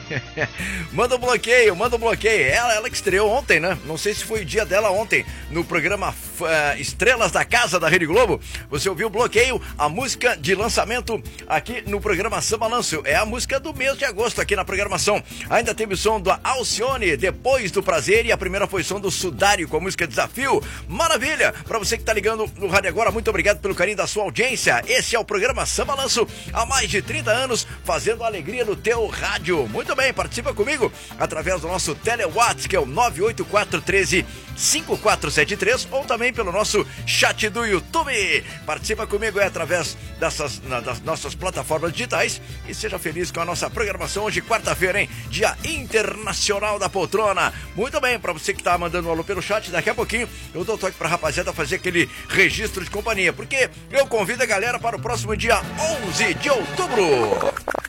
Manda um bloqueio, manda um bloqueio. Ela que estreou ontem, né? Não sei se foi o dia dela ontem, no programa Estrelas da Casa da Rede Globo. Você ouviu o bloqueio, a música de lançamento aqui no programa Samba Lanço. É a música do mês de agosto aqui na programação. Ainda teve o som do Alcione, Depois do Prazer, e a primeira foi o som do Sudário com a música Desafio. Maravilha! Pra você que tá ligando no rádio agora, muito obrigado pelo carinho da sua audiência. Esse é o programa Samba Lanço, há mais de 30 anos, fazendo a alegria no teu rádio. Muito bem, participa comigo através do nosso TeleWhats, que é o 98413-5473, ou também pelo nosso chat do YouTube. Participa comigo através das nossas plataformas digitais e seja feliz com a nossa programação hoje, quarta-feira, hein? Dia Internacional da Poltrona. Muito bem, pra você que tá mandando um alô pelo chat, daqui a pouquinho eu dou toque pra rapaziada fazer aquele registro de companhia, porque eu convido a galera para o próximo dia 11 de outubro.